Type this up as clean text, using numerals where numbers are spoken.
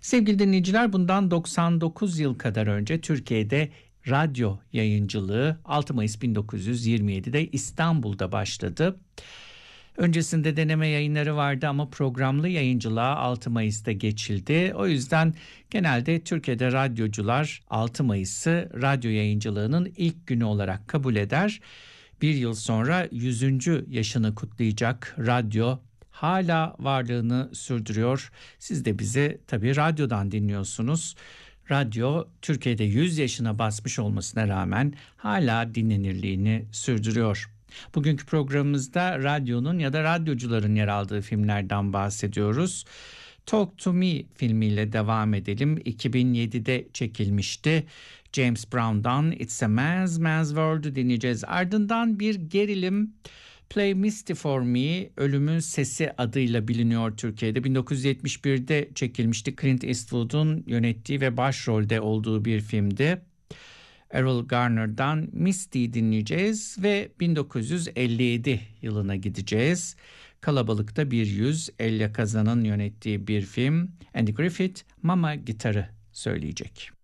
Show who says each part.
Speaker 1: Sevgili dinleyiciler, bundan 99 yıl kadar önce Türkiye'de radyo yayıncılığı 6 Mayıs 1927'de İstanbul'da başladı. Öncesinde deneme yayınları vardı ama programlı yayıncılığa 6 Mayıs'ta geçildi. O yüzden genelde Türkiye'de radyocular 6 Mayıs'ı radyo yayıncılığının ilk günü olarak kabul eder. Bir yıl sonra 100. yaşını kutlayacak radyo hala varlığını sürdürüyor. Siz de bizi tabii radyodan dinliyorsunuz. Radyo Türkiye'de 100 yaşına basmış olmasına rağmen hala dinlenirliğini sürdürüyor. Bugünkü programımızda radyonun ya da radyocuların yer aldığı filmlerden bahsediyoruz. Talk to Me filmiyle devam edelim. 2007'de çekilmişti. James Brown'dan It's a Man's World'u dinleyeceğiz. Ardından bir gerilim, Play Misty for Me, Ölümün Sesi adıyla biliniyor Türkiye'de. 1971'de çekilmişti. Clint Eastwood'un yönettiği ve başrolde olduğu bir filmdi. Errol Garner'dan Misty'yi dinleyeceğiz ve 1957 yılına gideceğiz. Kalabalıkta Bir Yüz, Elia Kazan'ın yönettiği bir film. Andy Griffith Mama Gitarı söyleyecek.